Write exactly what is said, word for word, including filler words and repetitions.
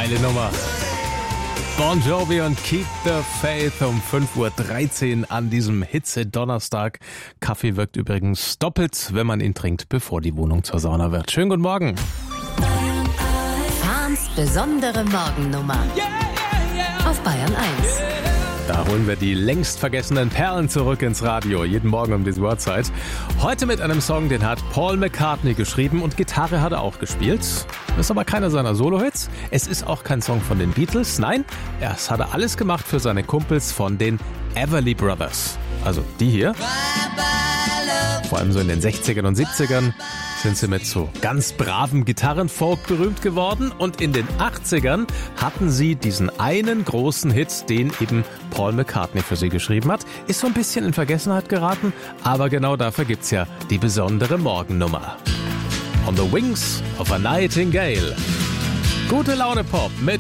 Geile Nummer. Bon Jovi und Keep the Faith um fünf Uhr dreizehn an diesem Hitze-Donnerstag. Kaffee wirkt übrigens doppelt, wenn man ihn trinkt, bevor die Wohnung zur Sauna wird. Schönen guten Morgen. Fahns besondere Morgennummer auf Bayern eins. Da holen wir die längst vergessenen Perlen zurück ins Radio, jeden Morgen um diese Uhrzeit. Heute mit einem Song, den hat Paul McCartney geschrieben und Gitarre hat er auch gespielt. Das ist aber keiner seiner Solo-Hits. Es ist auch kein Song von den Beatles. Nein, das hat er alles gemacht für seine Kumpels von den Everly Brothers. Also die hier. Vor allem so in den sechzigern und siebzigern sind sie mit so ganz bravem Gitarrenfolk berühmt geworden. Und in den achtzigern hatten sie diesen einen großen Hit, den eben Paul McCartney für sie geschrieben hat. Ist so ein bisschen in Vergessenheit geraten, aber genau dafür gibt's ja die besondere Morgennummer. On the Wings of a Nightingale. Gute Laune Pop mit